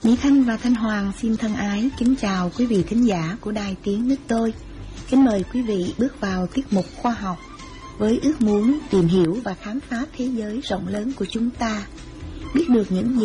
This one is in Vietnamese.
Mỹ Thanh và Thanh Hoàng xin thân ái kính chào quý vị thính giả của Đài Tiếng Nước Tôi. Kính mời quý vị bước vào tiết mục khoa học với ước muốn tìm hiểu và khám phá thế giới rộng lớn của chúng ta, biết được những gì